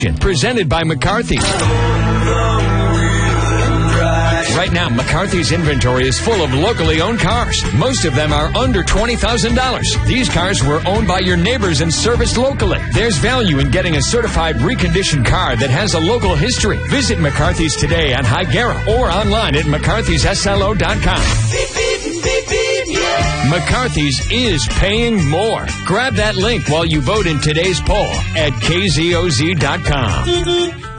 Presented by McCarthy's. Right now, McCarthy's inventory is full of locally owned cars. Most of them are under $20,000. These cars were owned by your neighbors and serviced locally. There's value in getting a certified reconditioned car that has a local history. Visit McCarthy's today on Higuera or online at mccarthysSLO.com. McCarthy's is paying more. Grab that link while you vote in today's poll at KZOZ.com.